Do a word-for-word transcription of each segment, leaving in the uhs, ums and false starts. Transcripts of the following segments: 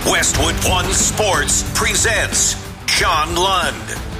Westwood One Sports presents John Lund.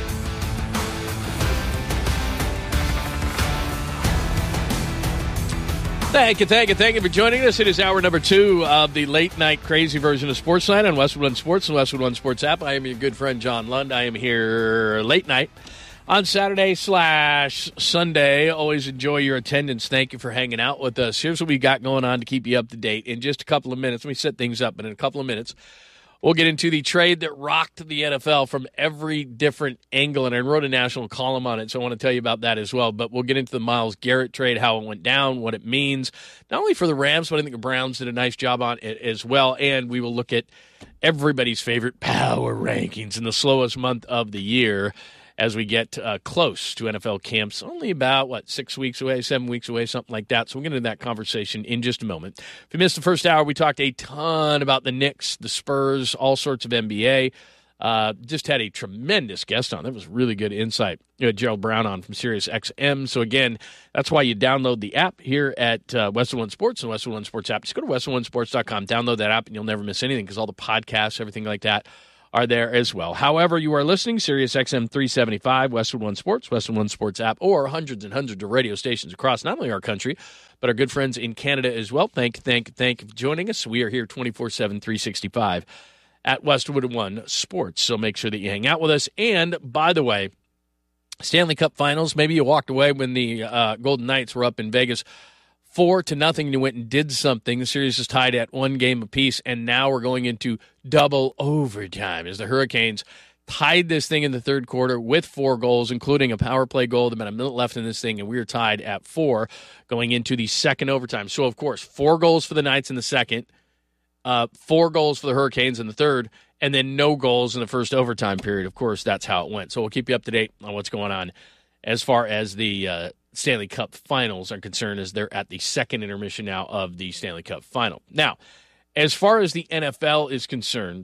Thank you, thank you, thank you for joining us. It is hour number two of the late-night crazy version of Sports Night on Westwood One Sports and Westwood One Sports app. I am your good friend, John Lund. I am here late night on Saturday slash Sunday. Always enjoy your attendance. Thank you for hanging out with us. Here's what we got going on to keep you up to date. In just a couple of minutes, let me set things up, but in a couple of minutes, we'll get into the trade that rocked the N F L from every different angle, and I wrote a national column on it, so I want to tell you about that as well. But we'll get into the Myles Garrett trade, how it went down, what it means, not only for the Rams, but I think the Browns did a nice job on it as well. And we will look at everybody's favorite power rankings in the slowest month of the year as we get uh, close to N F L camps, only about, what, six weeks away, seven weeks away, something like that. So we'll get into that conversation in just a moment. If you missed the first hour, we talked a ton about the Knicks, the Spurs, all sorts of N B A. Uh, just had a tremendous guest on. That was really good insight. You had Gerald Brown on from Sirius X M. So, again, that's why you download the app here at uh, Westwood One Sports and Westwood One Sports app. Just go to westwood one sports dot com, download that app, and you'll never miss anything because all the podcasts, everything like that, are there as well. However you are listening, Sirius X M three seventy-five, Westwood One Sports, Westwood One Sports app, or hundreds and hundreds of radio stations across not only our country, but our good friends in Canada as well. Thank, thank, thank you for joining us. We are here twenty-four seven, three sixty-five at Westwood One Sports, so make sure that you hang out with us. And, by the way, Stanley Cup Finals, maybe you walked away when the uh, Golden Knights were up in Vegas Four to nothing, and you went and did something. The series is tied at one game apiece, and now we're going into double overtime as the Hurricanes tied this thing in the third quarter with four goals, including a power play goal. There's about a minute left in this thing, and we are tied at four going into the second overtime. So, of course, four goals for the Knights in the second, uh, four goals for the Hurricanes in the third, and then no goals in the first overtime period. Of course, that's how it went. So we'll keep you up to date on what's going on as far as the uh, Stanley Cup Finals are concerned, as they're at the second intermission now of the Stanley Cup Final. Now, as far as the N F L is concerned,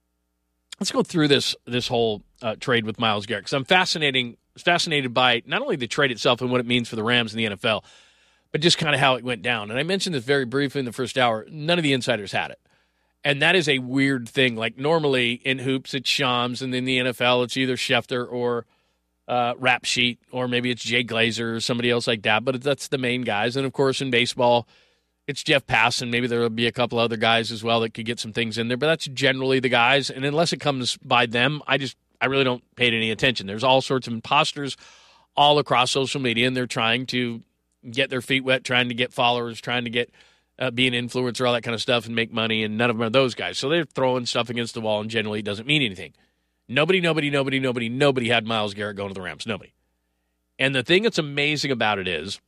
let's go through this this whole uh, trade with Myles Garrett, because I'm fascinating, fascinated by not only the trade itself and what it means for the Rams and the N F L, but just kind of how it went down. And I mentioned this very briefly in the first hour. None of the insiders had it. And that is a weird thing. Like, normally in hoops, it's Shams, and in the N F L, it's either Schefter or Uh, Rap Sheet, or maybe it's Jay Glazer or somebody else like that, but that's the main guys. And, of course, in baseball, it's Jeff Passan. Maybe there will be a couple other guys as well that could get some things in there, but that's generally the guys. And unless it comes by them, I just I really don't pay any attention. There's all sorts of imposters all across social media, and they're trying to get their feet wet, trying to get followers, trying to get uh, be an influencer, all that kind of stuff, and make money, and none of them are those guys. So they're throwing stuff against the wall, and generally it doesn't mean anything. Nobody, nobody, nobody, nobody, nobody had Myles Garrett going to the Rams. Nobody. And the thing that's amazing about it is,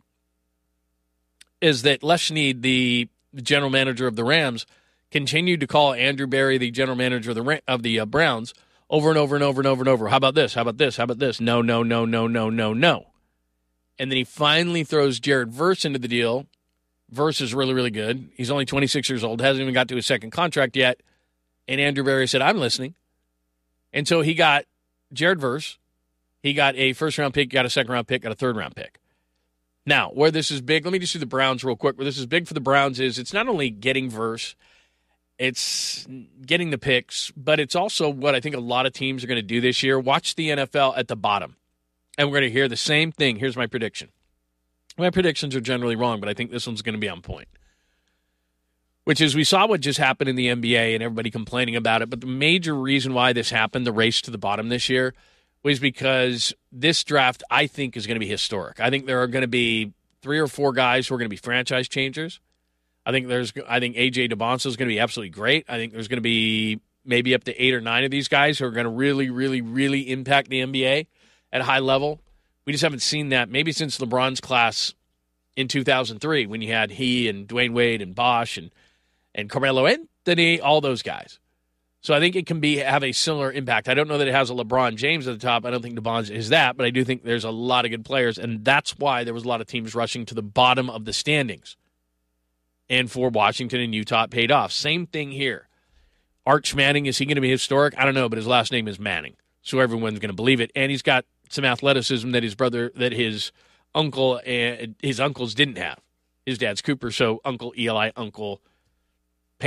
is that Les Snead, the general manager of the Rams, continued to call Andrew Berry, the general manager of the of the uh, Browns, over and over and over and over and over. How about this? How about this? How about this? No, no, no, no, no, no, no. And then he finally throws Jared Verse into the deal. Verse is really, really good. He's only twenty-six years old, hasn't even got to his second contract yet. And Andrew Berry said, I'm listening. And so he got Jared Verse, he got a first-round pick, got a second-round pick, got a third-round pick. Now, where this is big, let me just do the Browns real quick. Where this is big for the Browns is it's not only getting Verse, it's getting the picks, but it's also what I think a lot of teams are going to do this year. Watch the N F L at the bottom, and we're going to hear the same thing. Here's my prediction. My predictions are generally wrong, but I think this one's going to be on point. Which is, we saw what just happened in the N B A and everybody complaining about it. But the major reason why this happened, the race to the bottom this year, was because this draft, I think, is going to be historic. I think there are going to be three or four guys who are going to be franchise changers. I think there's, I think A J DeBonsa is going to be absolutely great. I think there's going to be maybe up to eight or nine of these guys who are going to really, really, really impact the N B A at a high level. We just haven't seen that maybe since LeBron's class in two thousand three, when you had he and Dwayne Wade and Bosh and and Carmelo Anthony, all those guys. So I think it can be have a similar impact. I don't know that it has a LeBron James at the top. I don't think DeBonza is that, but I do think there's a lot of good players, and that's why there was a lot of teams rushing to the bottom of the standings. And for Washington and Utah, it paid off. Same thing here. Arch Manning, is he going to be historic? I don't know, but his last name is Manning, so everyone's going to believe it. And he's got some athleticism that his brother, that his uncle, and his uncles didn't have. His dad's Cooper, so Uncle Eli, Uncle Peyton.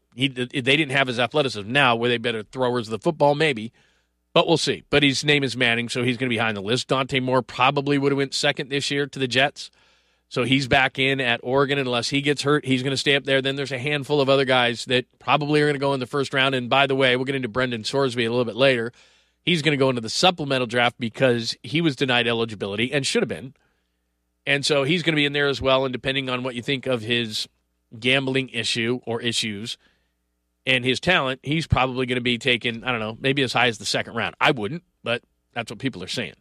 He they didn't have his athleticism. Now, were they better throwers of the football? Maybe. But we'll see. But his name is Manning, so he's going to be high on the list. Dante Moore probably would have went second this year to the Jets. So he's back in at Oregon. Unless he gets hurt, he's going to stay up there. Then there's a handful of other guys that probably are going to go in the first round. And by the way, we'll get into Brendan Sorsby a little bit later. He's going to go into the supplemental draft because he was denied eligibility and should have been. And so he's going to be in there as well. And depending on what you think of his gambling issue or issues and his talent, he's probably going to be taken, I don't know, maybe as high as the second round. I wouldn't, but that's what people are saying.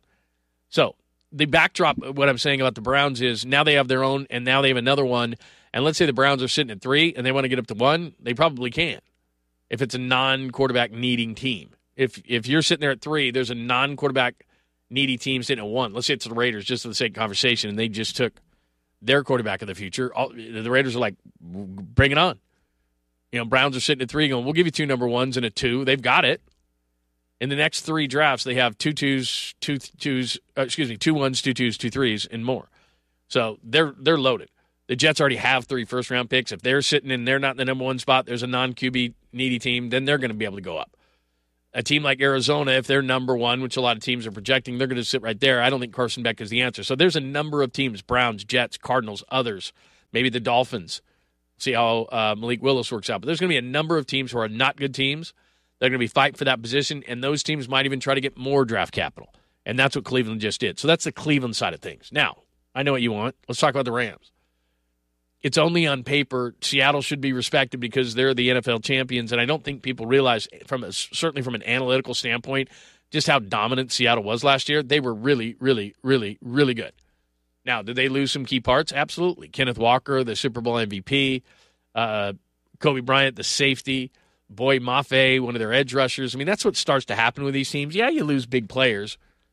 So the backdrop of what I'm saying about the Browns is now they have their own, and now they have another one. And let's say the Browns are sitting at three and they want to get up to one, they probably can if it's a non-quarterback needing team. If if you're sitting there at three, there's a non-quarterback needy team sitting at one. Let's say it's the Raiders, just for the sake of conversation, and they just took their quarterback of the future. All, the Raiders are like, bring it on. You know, Browns are sitting at three going, we'll give you two number ones and a two. They've got it. In the next three drafts, they have two twos, two twos, uh, excuse me, two ones, two twos, two threes, and more. So they're they're loaded. The Jets already have three first-round picks. If they're sitting and they're not in the number one spot, there's a non-Q B needy team, then they're going to be able to go up. A team like Arizona, if they're number one, which a lot of teams are projecting, they're going to sit right there. I don't think Carson Beck is the answer. So there's a number of teams, Browns, Jets, Cardinals, others, maybe the Dolphins. See how uh, Malik Willis works out. But there's going to be a number of teams who are not good teams. They're going to be fighting for that position, and those teams might even try to get more draft capital. And that's what Cleveland just did. So that's the Cleveland side of things. Now, I know what you want. Let's talk about the Rams. It's only on paper. Seattle should be respected because they're the N F L champions, and I don't think people realize, from a, certainly from an analytical standpoint, just how dominant Seattle was last year. They were really, really, really, really good. Now, did they lose some key parts? Absolutely. Kenneth Walker, the Super Bowl M V P, uh, Kobe Bryant, the safety, Boy Mafe, one of their edge rushers. I mean, that's what starts to happen with these teams. Yeah, you lose big players.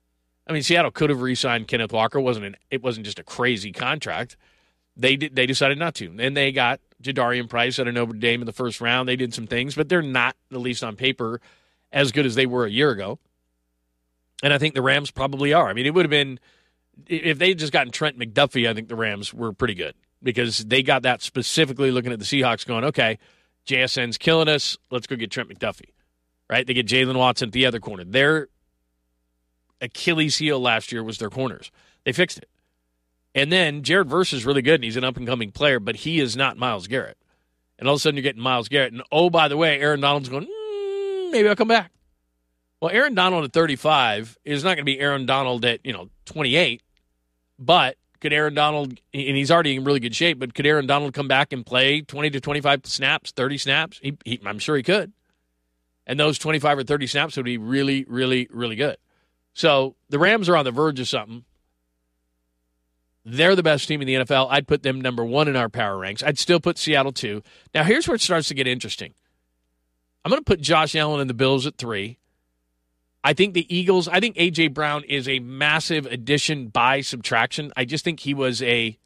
I mean, Seattle could have re-signed Kenneth Walker. It wasn't an, it wasn't just a crazy contract. They did, they decided not to. And they got Jadarian Price at a Notre Dame in the first round. They did some things, but they're not, at least on paper, as good as they were a year ago. And I think the Rams probably are. I mean, it would have been, if they had just gotten Trent McDuffie, I think the Rams were pretty good because they got that specifically looking at the Seahawks going, okay, J S N's killing us. Let's go get Trent McDuffie, right? They get Jalen Watson at the other corner. Their Achilles heel last year was their corners. They fixed it. And then Jared Verse is really good, and he's an up-and-coming player, but he is not Myles Garrett. And all of a sudden you're getting Myles Garrett. And, oh, by the way, Aaron Donald's going, mm, maybe I'll come back. Well, Aaron Donald at thirty-five is not going to be Aaron Donald at, you know, twenty-eight. But could Aaron Donald, and he's already in really good shape, but could Aaron Donald come back and play twenty to twenty-five snaps, thirty snaps? He, he, I'm sure he could. And those twenty-five or thirty snaps would be really, really, really good. So the Rams are on the verge of something. They're the best team in the N F L. I'd put them number one in our power ranks. I'd still put Seattle two. Now, here's where it starts to get interesting. I'm going to put Josh Allen and the Bills at three. I think the Eagles, I think A J. Brown is a massive addition by subtraction. I just think he was a,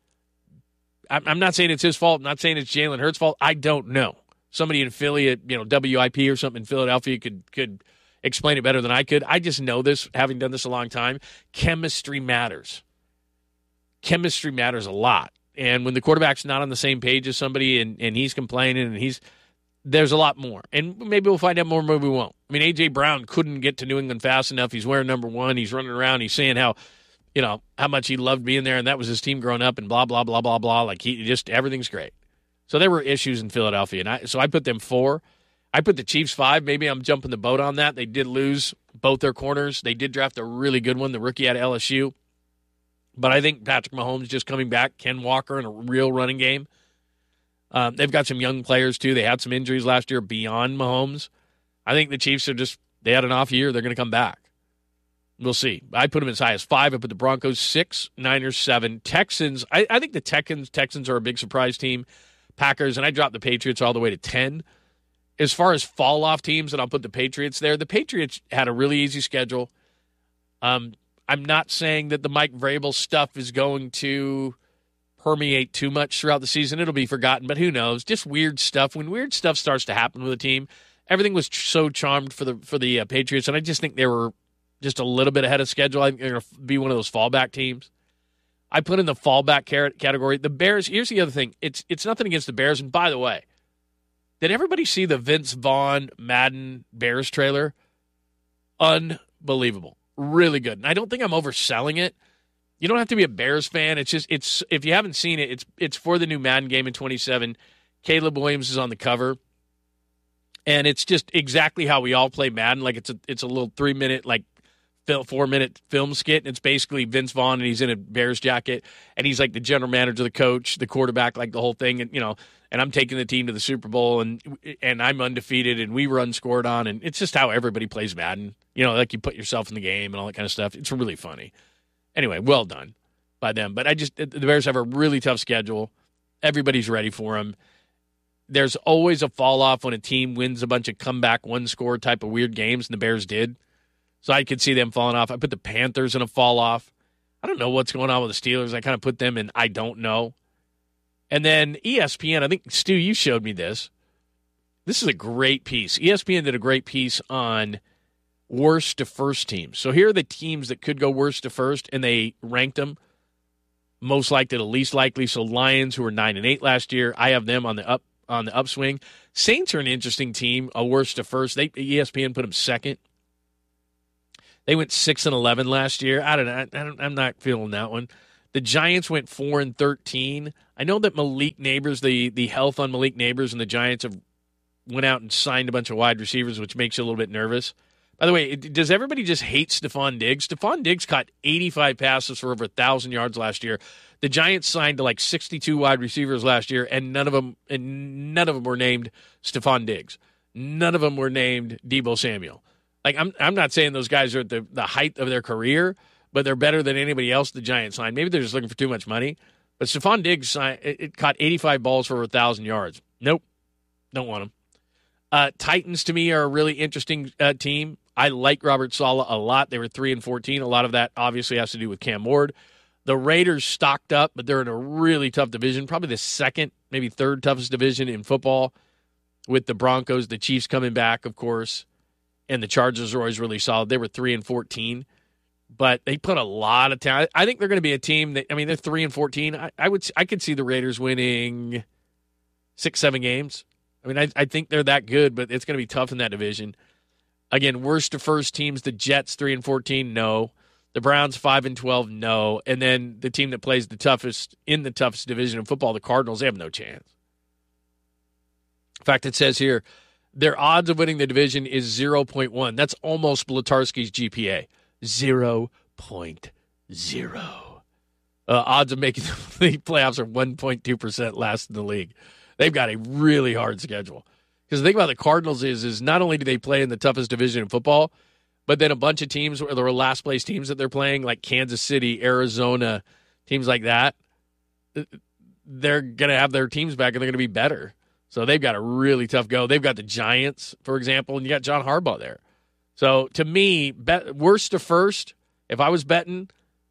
I'm not saying it's his fault. I'm not saying it's Jalen Hurts' fault. I don't know. Somebody in Philly at, you know, W I P or something in Philadelphia could could explain it better than I could. I just know this, having done this a long time. Chemistry matters. Chemistry matters a lot. And when the quarterback's not on the same page as somebody and, and he's complaining and he's, there's a lot more. And maybe we'll find out more, maybe we won't. I mean, A J. Brown couldn't get to New England fast enough. He's wearing number one. He's running around. He's saying how, you know, how much he loved being there and that was his team growing up and blah, blah, blah, blah, blah. Like, he just, everything's great. So there were issues in Philadelphia. And I, so I put them four. I put the Chiefs five. Maybe I'm jumping the boat on that. They did lose both their corners. They did draft a really good one, the rookie out of L S U. But I think Patrick Mahomes just coming back, Ken Walker in a real running game. Um, they've got some young players, too. They had some injuries last year beyond Mahomes. I think the Chiefs are just, they had an off year. They're going to come back. We'll see. I put them as high as five. I put the Broncos six, Niners seven. Texans, I, I think the Texans, Texans are a big surprise team. Packers, and I dropped the Patriots all the way to ten. As far as fall-off teams, and I'll put the Patriots there, the Patriots had a really easy schedule. Um, I'm not saying that the Mike Vrabel stuff is going to permeate too much throughout the season. It'll be forgotten, but who knows? Just weird stuff. When weird stuff starts to happen with a team, everything was so charmed for the for the uh, Patriots, and I just think they were just a little bit ahead of schedule. I think they're going to be one of those fallback teams. I put in the fallback category. The Bears, here's the other thing. It's it's nothing against the Bears, and by the way, Did everybody see the Vince Vaughn Madden Bears trailer? Unbelievable. Really good. And I don't think I'm overselling it. You don't have to be a Bears fan. It's just, it's if you haven't seen it, it's it's for the new Madden game in twenty-seven. Caleb Williams is on the cover. And it's just exactly how we all play Madden. Like it's a it's a little three minute, like four minute film skit. And it's basically Vince Vaughn, and he's in a Bears jacket, and he's like the general manager, the coach, the quarterback, like the whole thing. And you know, and I'm taking the team to the Super Bowl, and and I'm undefeated, and we run scored on, and it's just how everybody plays Madden. You know, like you put yourself in the game and all that kind of stuff. It's really funny. Anyway, well done by them. But I just the Bears have a really tough schedule. Everybody's ready for them. There's always a fall off when a team wins a bunch of comeback one score type of weird games, and the Bears did. So I could see them falling off. I put the Panthers in a fall off. I don't know what's going on with the Steelers. I kind of put them in I don't know. And then E S P N, I think, Stu, you showed me this. This is a great piece. E S P N did a great piece on worst to first teams. So here are the teams that could go worst to first, and they ranked them most likely to least likely. So Lions, who were nine and eight last year, I have them on the up on the upswing. Saints are an interesting team, a worst to first. They E S P N put them second. They went six and eleven last year. I don't know. I don't, I'm not feeling that one. The Giants went four and thirteen. I know that Malik Neighbors, the the health on Malik Neighbors, and the Giants have went out and signed a bunch of wide receivers, which makes you a little bit nervous. By the way, does everybody just hate Stephon Diggs? Stephon Diggs caught eighty-five passes for over one thousand yards last year. The Giants signed to like sixty-two wide receivers last year, and none of them and none of them were named Stephon Diggs. None of them were named Deebo Samuel. Like I'm I'm not saying those guys are at the, the height of their career, but they're better than anybody else the Giants signed. Maybe they're just looking for too much money. But Stephon Diggs signed, it, it caught eighty-five balls for over one thousand yards. Nope. Don't want them. Uh, Titans, to me, are a really interesting uh, team. I like Robert Saleh a lot. They were three and fourteen. A lot of that obviously has to do with Cam Ward. The Raiders stocked up, but they're in a really tough division, probably the second, maybe third toughest division in football, with the Broncos, the Chiefs coming back, of course, and the Chargers are always really solid. They were three and fourteen, but they put a lot of talent. I think they're going to be a team that, I mean, they're three and fourteen. I, I would, I could see the Raiders winning six, seven games. I mean, I, I think they're that good, but it's going to be tough in that division. Again, worst to first teams, the Jets three and fourteen, no. The Browns five and twelve, no. And then the team that plays the toughest in the toughest division of football, the Cardinals, they have no chance. In fact, it says here, their odds of winning the division is zero point one. That's almost Blatarski's G P A. zero point zero. Uh, odds of making the playoffs are one point two percent last in the league. They've got a really hard schedule. Because the thing about the Cardinals is, is not only do they play in the toughest division in football, but then a bunch of teams, where there were last place teams that they're playing, like Kansas City, Arizona, teams like that, they're going to have their teams back and they're going to be better. So they've got a really tough go. They've got the Giants, for example, and you got John Harbaugh there. So to me, bet, worst to first, if I was betting,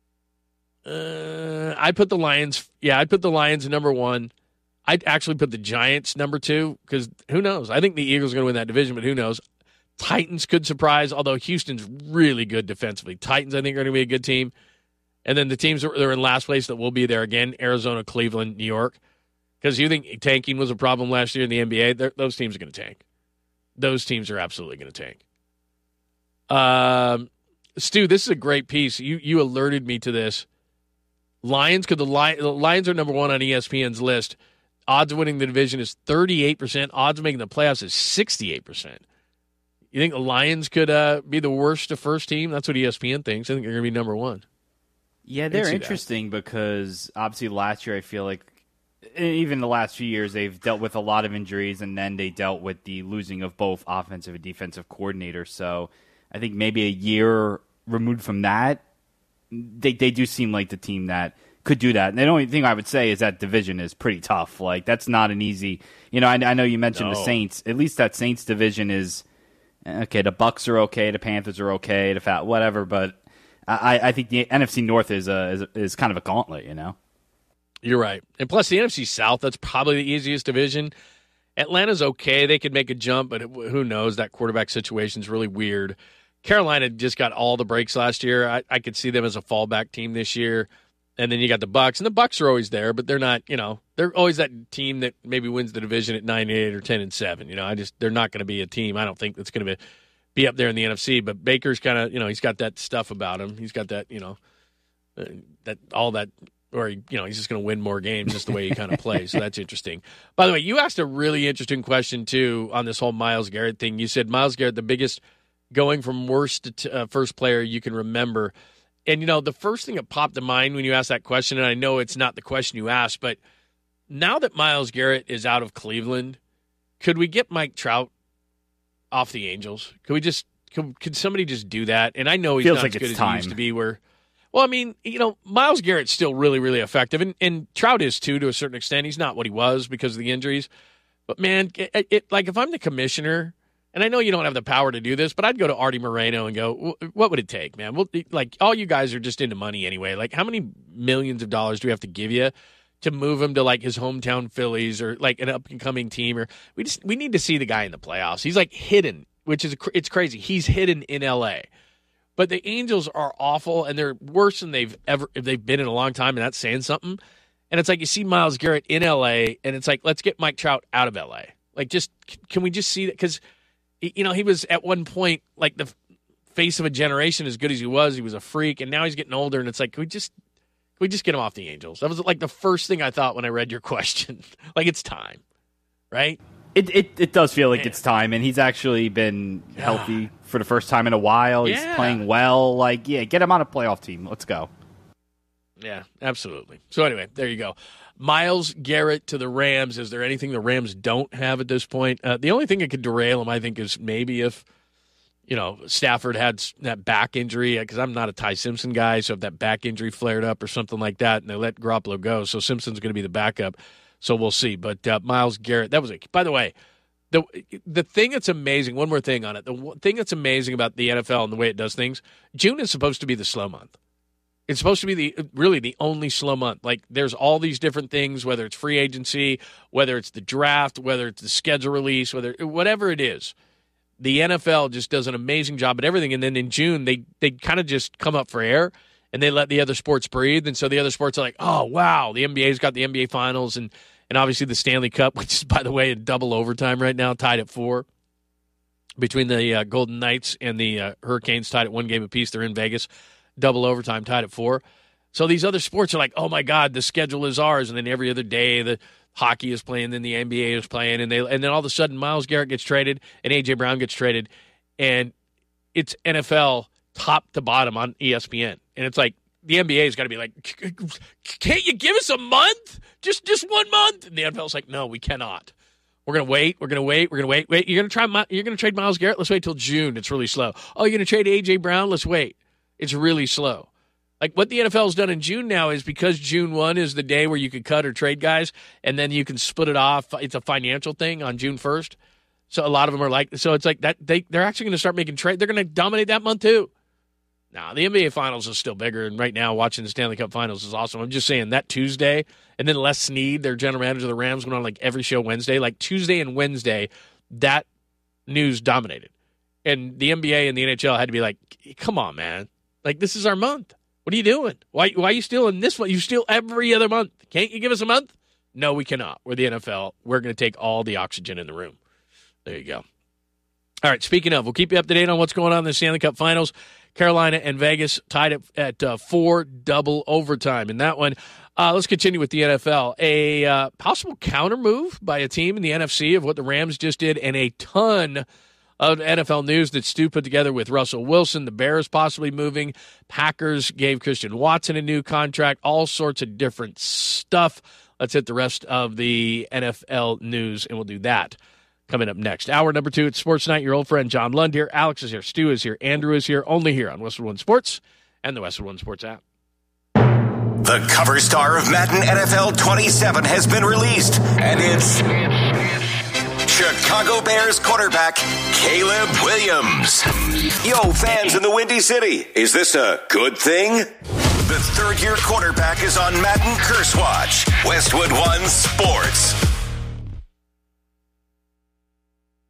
uh, I'd put the Lions. Yeah, I'd put the Lions number one. I'd actually put the Giants number two, because who knows? I think the Eagles are going to win that division, but who knows? Titans could surprise, although Houston's really good defensively. Titans, I think, are going to be a good team. And then the teams that are in last place that will be there again, Arizona, Cleveland, New York. Because you think tanking was a problem last year in the N B A, those teams are going to tank. Those teams are absolutely going to tank. Um, Stu, this is a great piece. You you alerted me to this. Lions, because the, Li- the Lions are number one on E S P N's list. Odds of winning the division is thirty-eight percent. Odds of making the playoffs is sixty-eight percent. You think the Lions could uh, be the worst to first team? That's what E S P N thinks. I think they're going to be number one. Yeah, they're interesting that. Because obviously last year I feel like, even the last few years, they've dealt with a lot of injuries, and then they dealt with the losing of both offensive and defensive coordinators. So I think maybe a year removed from that, they they do seem like the team that could do that. And the only thing I would say is that division is pretty tough. Like, that's not an easy, you know, I, I know you mentioned no. the Saints. At least that Saints division is, okay, the Bucks are okay, the Panthers are okay, the Fat, whatever, but I, I think the N F C North is, a, is, is kind of a gauntlet, you know? You're right. And plus, the N F C South, that's probably the easiest division. Atlanta's okay. They could make a jump, but who knows? That quarterback situation is really weird. Carolina just got all the breaks last year. I, I could see them as a fallback team this year. And then you got the Bucks, and the Bucks are always there, but they're not, you know, they're always that team that maybe wins the division at nine and eight or ten and seven. You know, I just they're not going to be a team. I don't think that's going to be be up there in the N F C. But Baker's kind of, you know, he's got that stuff about him. He's got that, you know, uh, that all that, or you know, he's just going to win more games just the way he kind of plays. So that's interesting. By the way, you asked a really interesting question too on this whole Myles Garrett thing. You said Myles Garrett, the biggest going from worst to uh, first player you can remember. And, you know, the first thing that popped to mind when you asked that question, and I know it's not the question you asked, but now that Myles Garrett is out of Cleveland, could we get Mike Trout off the Angels? Could we just could, could somebody just do that? And I know he's Feels not like as good it's as time. he used to be. Where, well, I mean, you know, Myles Garrett's still really, really effective, and, and Trout is too to a certain extent. He's not what he was because of the injuries. But, man, it, it, like if I'm the commissioner, and I know you don't have the power to do this, but I'd go to Artie Moreno and go, what would it take, man? Well, like, all you guys are just into money anyway. Like, how many millions of dollars do we have to give you to move him to, like, his hometown Phillies or, like, an up-and-coming team? Or we just we need to see the guy in the playoffs. He's, like, hidden, which is – it's crazy. He's hidden in L A. But the Angels are awful, and they're worse than they've ever – they've been in a long time, and that's saying something. And it's like you see Myles Garrett in L A, and it's like, let's get Mike Trout out of L A. Like, just – can we just see that? Because – you know, he was at one point like the face of a generation as good as he was. He was a freak, and now he's getting older, and it's like, can we just can we just get him off the Angels? That was like the first thing I thought when I read your question. Like, it's time, right? It it, it does feel like Man. it's time, and he's actually been healthy for the first time in a while. He's Yeah. playing well. Like, yeah, get him on a playoff team. Let's go. Yeah, absolutely. So anyway, there you go. Myles Garrett to the Rams. Is there anything the Rams don't have at this point? Uh, the only thing that could derail them, I think, is maybe if, you know, Stafford had that back injury, because I'm not a Ty Simpson guy, so if that back injury flared up or something like that, and they let Garoppolo go, so Simpson's going to be the backup, so we'll see. But uh, Myles Garrett, that was a – by the way, the the thing that's amazing, one more thing on it, the thing that's amazing about the N F L and the way it does things, June is supposed to be the slow month. It's supposed to be the really the only slow month. Like, there's all these different things, whether it's free agency, whether it's the draft, whether it's the schedule release, whether whatever it is. The N F L just does an amazing job at everything. And then in June, they they kind of just come up for air, and they let the other sports breathe. And so the other sports are like, oh, wow, the N B A's got the N B A Finals, and, and obviously the Stanley Cup, which is, by the way, in double overtime right now, tied at four. Between the uh, Golden Knights and the uh, Hurricanes, tied at one game apiece. They're in Vegas. Double overtime, tied at four. So these other sports are like, oh, my God, the schedule is ours. And then every other day the hockey is playing, then the N B A is playing. And they and then all of a sudden Myles Garrett gets traded and A J. Brown gets traded. And it's N F L top to bottom on E S P N. And it's like the N B A has got to be like, can't you give us a month? Just just one month? And the N F L's like, no, we cannot. We're going to wait. We're going to wait. We're going to wait. Wait, you're going to try you're going to trade Myles Garrett? Let's wait till June. It's really slow. Oh, you're going to trade A J. Brown? Let's wait. It's really slow. Like, what the N F L has done in June now is because June first is the day where you can cut or trade guys, and then you can split it off. It's a financial thing on June first. So a lot of them are like, so it's like that. They, they're actually going to start making trade. They're going to dominate that month too. Now, the N B A Finals is still bigger, and right now watching the Stanley Cup Finals is awesome. I'm just saying that Tuesday, and then Les Snead, their general manager of the Rams, went on like every show Wednesday. Like Tuesday and Wednesday, that news dominated. And the N B A and the N H L had to be like, come on, man. Like, this is our month. What are you doing? Why why are you stealing this one? You steal every other month. Can't you give us a month? No, we cannot. We're the N F L. We're going to take all the oxygen in the room. There you go. All right, speaking of, we'll keep you up to date on what's going on in the Stanley Cup Finals. Carolina and Vegas tied it at uh, four double overtime. In that one, uh, let's continue with the N F L. A uh, possible counter move by a team in the N F C of what the Rams just did, and a ton of N F L news that Stu put together with Russell Wilson, the Bears possibly moving, Packers gave Christian Watson a new contract, all sorts of different stuff. Let's hit the rest of the N F L news, and we'll do that coming up next. Hour number two at Sports Night. Your old friend John Lund here. Alex is here. Stu is here. Andrew is here. Only here on Westwood One Sports and the Westwood One Sports app. The cover star of Madden N F L twenty-seven has been released, and it's Chicago Bears quarterback Caleb Williams. Yo, fans in the Windy City, is this a good thing? The third-year quarterback is on Madden Curse Watch. Westwood One Sports.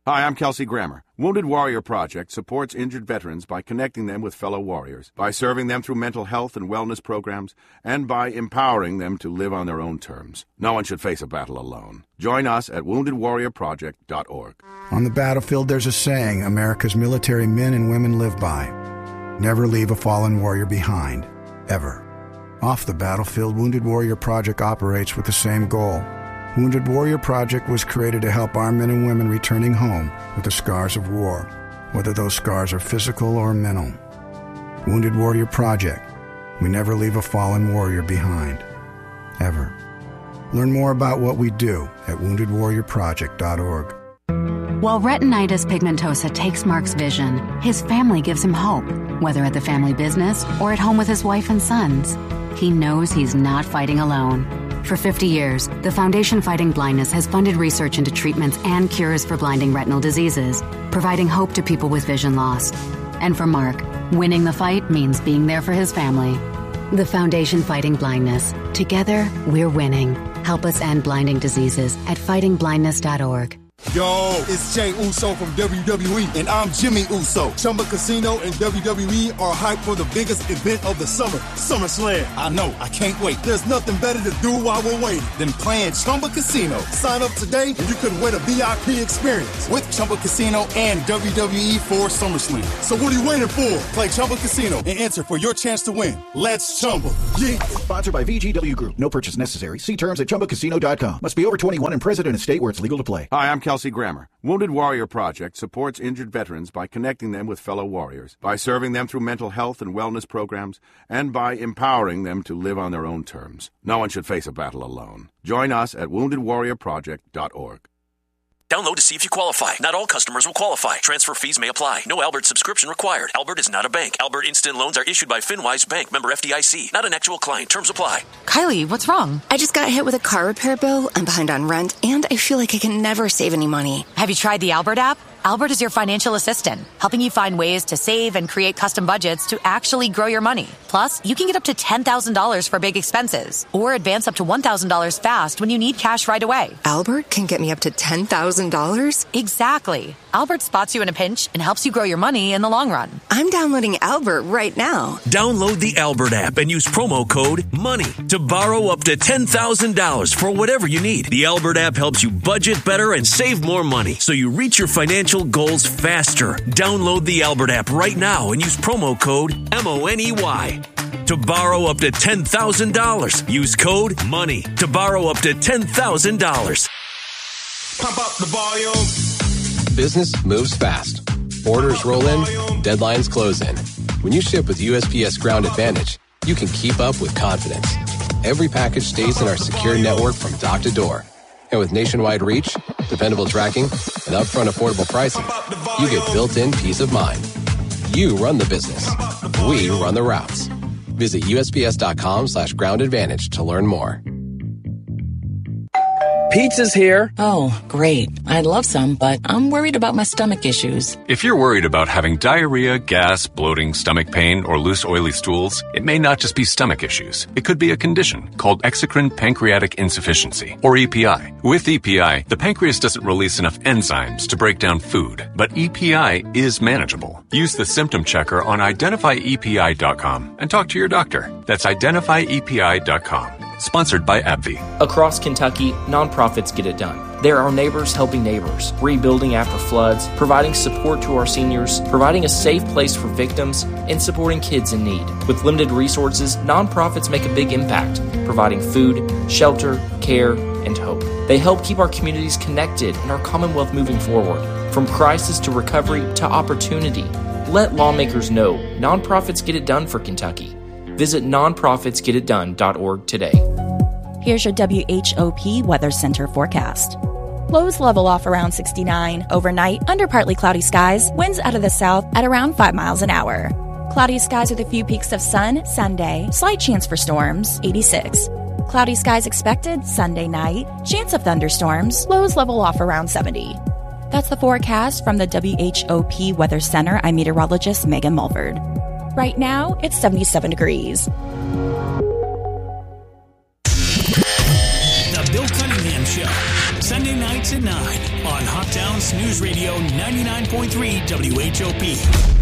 Hi, I'm Kelsey Grammer. Wounded Warrior Project supports injured veterans by connecting them with fellow warriors, by serving them through mental health and wellness programs, and by empowering them to live on their own terms. No one should face a battle alone. Join us at wounded warrior project dot org. On the battlefield, there's a saying America's military men and women live by. Never leave a fallen warrior behind. Ever. Off the battlefield, Wounded Warrior Project operates with the same goal. Wounded Warrior Project was created to help our men and women returning home with the scars of war, whether those scars are physical or mental. Wounded Warrior Project. We never leave a fallen warrior behind. Ever. Learn more about what we do at wounded warrior project dot org. While retinitis pigmentosa takes Mark's vision, his family gives him hope, whether at the family business or at home with his wife and sons. He knows he's not fighting alone. For fifty years, the Foundation Fighting Blindness has funded research into treatments and cures for blinding retinal diseases, providing hope to people with vision loss. And for Mark, winning the fight means being there for his family. The Foundation Fighting Blindness. Together, we're winning. Help us end blinding diseases at fighting blindness dot org. Yo, it's Jay Uso from W W E, and I'm Jimmy Uso. Chumba Casino and W W E are hyped for the biggest event of the summer, SummerSlam. I know, I can't wait. There's nothing better to do while we're waiting than playing Chumba Casino. Sign up today, and you could win a V I P experience with Chumba Casino and W W E for SummerSlam. So what are you waiting for? Play Chumba Casino and enter for your chance to win. Let's Chumba. Yeah. Sponsored by V G W Group. No purchase necessary. See terms at chumba casino dot com. Must be over twenty-one and present in a state where it's legal to play. Hi, I'm Kelsey Grammer. Wounded Warrior Project supports injured veterans by connecting them with fellow warriors, by serving them through mental health and wellness programs, and by empowering them to live on their own terms. No one should face a battle alone. Join us at wounded warrior project dot org. Download to see if you qualify. Not all customers will qualify. Transfer fees may apply. No Albert subscription required. Albert is not a bank. Albert Instant Loans are issued by FinWise Bank, member F D I C. Not an actual client. Terms apply. Kylie, what's wrong? I just got hit with a car repair bill. I'm behind on rent, and I feel like I can never save any money. Have you tried the Albert app? Albert is your financial assistant, helping you find ways to save and create custom budgets to actually grow your money. Plus, you can get up to ten thousand dollars for big expenses, or advance up to one thousand dollars fast when you need cash right away. Albert can get me up to ten thousand dollars? Exactly. Albert spots you in a pinch and helps you grow your money in the long run. I'm downloading Albert right now. Download the Albert app and use promo code MONEY to borrow up to ten thousand dollars for whatever you need. The Albert app helps you budget better and save more money, so you reach your financial goals faster. Download the Albert app right now and use promo code M O N E Y to borrow up to ten thousand dollars. Use code MONEY to borrow up to ten thousand dollars. Pump up the volume. Business moves fast. Orders roll in, deadlines close in. When you ship with U S P S Ground Advantage, you can keep up with confidence. Every package stays in our secure network from dock to door. And with nationwide reach, dependable tracking, and upfront affordable pricing, you get built-in peace of mind. You run the business. We run the routes. Visit U S P S dot com slash ground advantage to learn more. Pizza's here. Oh, great. I'd love some, but I'm worried about my stomach issues. If you're worried about having diarrhea, gas, bloating, stomach pain, or loose, oily stools, it may not just be stomach issues. It could be a condition called exocrine pancreatic insufficiency, or E P I. With E P I, the pancreas doesn't release enough enzymes to break down food, but E P I is manageable. Use the symptom checker on identify E P I dot com and talk to your doctor. That's identify E P I dot com. Sponsored by AbbVie. Across Kentucky, nonprofits get it done. There are neighbors helping neighbors, rebuilding after floods, providing support to our seniors, providing a safe place for victims, and supporting kids in need. With limited resources, nonprofits make a big impact, providing food, shelter, care, and hope. They help keep our communities connected and our Commonwealth moving forward, from crisis to recovery to opportunity. Let lawmakers know nonprofits get it done for Kentucky. Visit nonprofits get it done dot org today. Here's your W H O P Weather Center forecast. Lows level off around sixty-nine. Overnight, under partly cloudy skies, winds out of the south at around five miles an hour. Cloudy skies with a few peaks of sun Sunday. Slight chance for storms, eighty-six. Cloudy skies expected Sunday night. Chance of thunderstorms. Lows level off around seventy. That's the forecast from the W H O P Weather Center. I'm meteorologist Megan Mulford. Right now, it's seventy-seven degrees. The Bill Cunningham Show, Sunday night weeknights at nine on Hot Town's News Radio ninety-nine point three W H O P.